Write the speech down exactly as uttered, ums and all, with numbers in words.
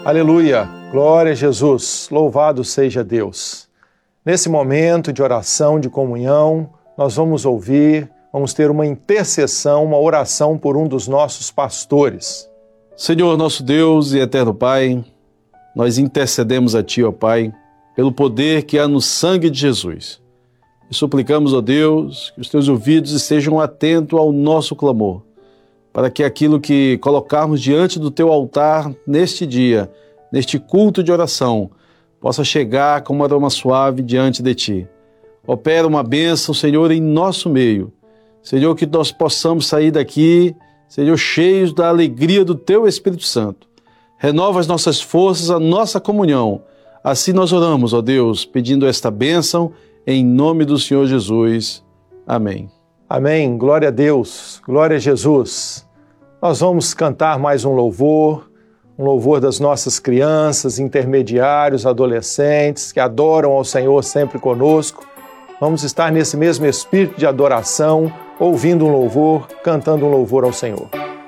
Aleluia! Glória a Jesus! Louvado seja Deus! Nesse momento de oração, de comunhão, nós vamos ouvir, vamos ter uma intercessão, uma oração por um dos nossos pastores. Senhor, nosso Deus e eterno Pai, nós intercedemos a Ti, ó Pai, pelo poder que há no sangue de Jesus. E suplicamos, ó Deus, que os Teus ouvidos estejam atentos ao nosso clamor, para que aquilo que colocarmos diante do Teu altar neste dia, neste culto de oração, possa chegar como aroma suave diante de Ti. Opera uma bênção, Senhor, em nosso meio. Senhor, que nós possamos sair daqui, Senhor, cheios da alegria do Teu Espírito Santo. Renova as nossas forças, a nossa comunhão. Assim nós oramos, ó Deus, pedindo esta bênção em nome do Senhor Jesus. Amém. Amém. Glória a Deus. Glória a Jesus. Nós vamos cantar mais um louvor, um louvor das nossas crianças, intermediários, adolescentes, que adoram ao Senhor sempre conosco. Vamos estar nesse mesmo espírito de adoração, ouvindo um louvor, cantando um louvor ao Senhor.